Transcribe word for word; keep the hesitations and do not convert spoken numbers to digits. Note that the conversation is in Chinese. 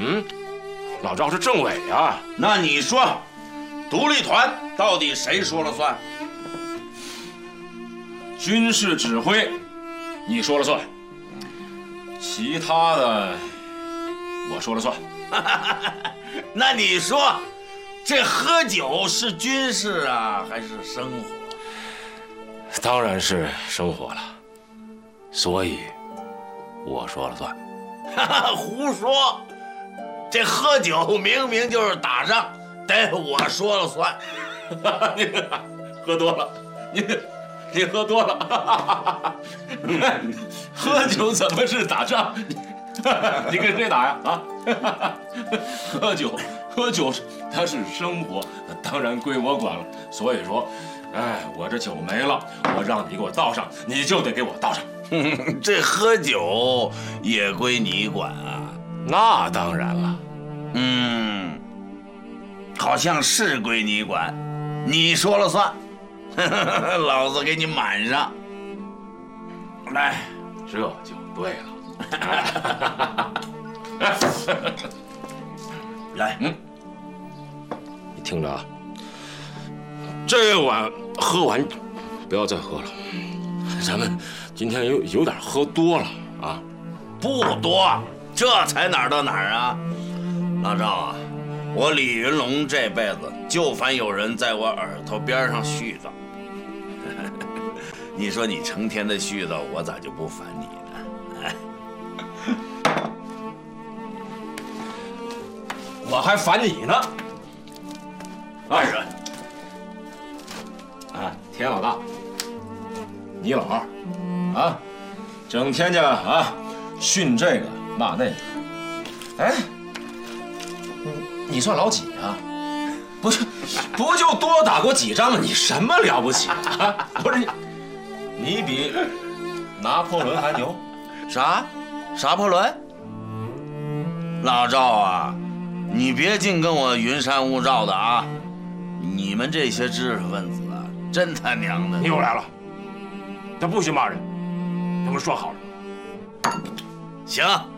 嗯，老赵是政委啊。 那你说，独立团到底谁说了算？ 军事指挥，你说了算。其他的，我说了算。 那你说，这喝酒是军事啊，还是生活？ 当然是生活了，所以我说了算。 胡说！这喝酒明明就是打仗，得我说了算。 你喝多了，你你喝多了。喝酒怎么是打仗？你跟谁打呀？啊？喝酒，喝酒它是生活，当然归我管了。所以说，哎，我这酒没了，我让你给我倒上，你就得给我倒上。 这喝酒也归你管啊？ 那当然了。 嗯，好像是归你管，你说了算。老子给你满上。来， 这就对了。 来， 嗯，你听着啊，这碗喝完，不要再喝了。咱们今天有有点喝多了啊。 不多，这才哪儿到哪儿啊？老赵啊，我李云龙这辈子就烦有人在我耳朵边上絮叨。你说你成天的絮叨，我咋就不烦你呢？哎， 我还烦你呢。 二人， 啊，田老大，你老二，啊，整天家啊训这个骂那个。哎，你你算老几啊？不就不就多打过几仗吗？你什么了不起啊？不是你，你比拿破仑还牛？ 啥？拿破仑？老赵啊，你别净跟我云山雾罩的啊！你们这些知识分子啊，真他娘的！ 你又来了，他不许骂人，咱们说好了。 行。